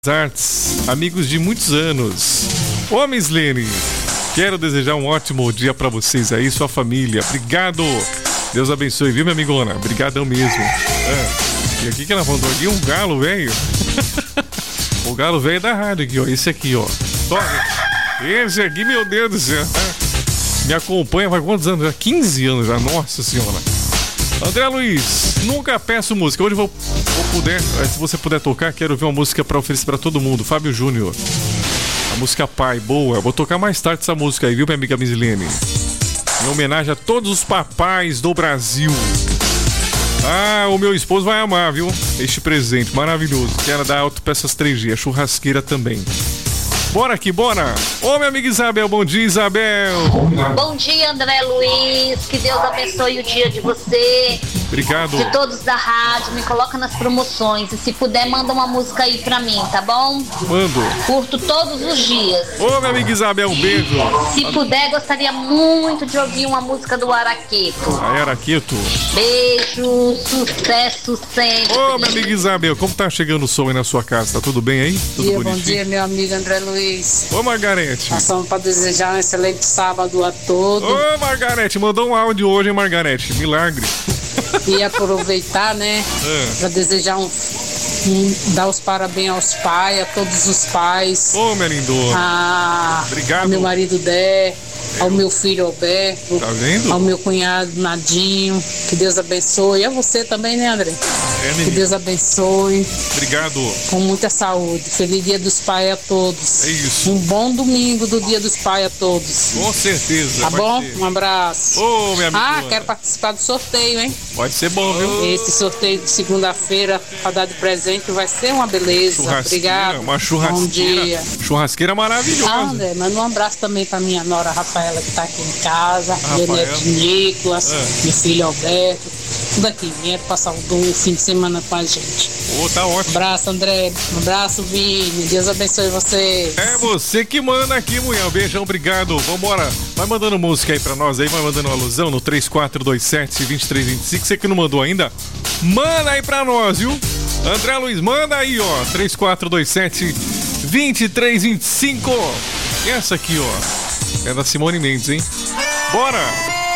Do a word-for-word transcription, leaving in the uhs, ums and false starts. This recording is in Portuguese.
Artes, amigos de muitos anos. Ô, Miss Lene, quero desejar um ótimo dia pra vocês aí, sua família. Obrigado. Deus abençoe, viu, minha amigona? Obrigadão mesmo. É. E aqui que ela mandou aqui um galo, velho. O galo velho da rádio aqui, ó. Esse aqui, ó. Toma. Esse aqui, meu Deus do céu. Me acompanha faz quantos anos? Já quinze anos já. Nossa senhora. André Luiz, nunca peço música. Hoje vou, vou puder, se você puder tocar, quero ver uma música pra oferecer pra todo mundo. Fábio Júnior. A música Pai, boa. Eu vou tocar mais tarde essa música aí, viu, minha amiga Misilene? Em homenagem a todos os papais do Brasil. Ah, o meu esposo vai amar, viu? Este presente maravilhoso. Quero dar alto pra essas três G, a churrasqueira também. Bora aqui, bora! Ô, minha amiga Isabel, bom dia, Isabel! Bom dia, André Luiz, que Deus abençoe o dia de você. Obrigado. De todos da rádio, me coloca nas promoções. E se puder, manda uma música aí pra mim, tá bom? Mando. Curto todos os dias. Ô, minha amiga Isabel, um beijo. Se puder, gostaria muito de ouvir uma música do Araqueto. Ah, Araqueto. Beijo, sucesso sempre. Ô, minha amiga Isabel, como tá chegando o som aí na sua casa? Tá tudo bem aí? Tudo dia, bonitinho? Bom dia, meu amigo André Luiz. Ô, Margarete. Passamos para desejar um excelente sábado a todos. Ô, Margarete, mandou um áudio hoje, hein, Margarete? Milagre. E aproveitar, né, é. para desejar um, um, dar os parabéns aos pais, a todos os pais. Ô, minha lindona. A, Obrigado. Ao meu marido Dé, ao meu filho Alberto, tá vendo? ao meu cunhado Nadinho. Que Deus abençoe. E a você também, né, André? É, que Deus abençoe. Obrigado. Com muita saúde. Feliz Dia dos Pais a todos. É isso. Um bom domingo do Dia dos Pais a todos. Com certeza. Tá bom? Ser. Um abraço. Ô, minha amiga. Ah, quero participar do sorteio, hein? Pode ser bom, viu? Esse sorteio de segunda-feira para dar de presente vai ser uma beleza. Obrigado. Uma churrasqueira. Bom dia. Churrasqueira maravilhosa. Ah, André, manda um abraço também para minha nora Rafaela, que tá aqui em casa. Meu neto Nicolas, é. meu filho Alberto. Tudo aqui, vieram passar o fim de semana com a gente. Ô, tá ótimo. Um abraço, André. Um abraço, Vini. Deus abençoe vocês. É você que manda aqui, mulher. Um beijão, obrigado. Vambora. Vai mandando música aí pra nós aí, vai mandando uma alusão no três quatro dois sete, dois três dois cinco. Você que não mandou ainda, manda aí pra nós, viu? André Luiz, manda aí, ó. três quatro dois sete, dois três dois cinco. E essa aqui, ó, é da Simone Mendes, hein? Bora!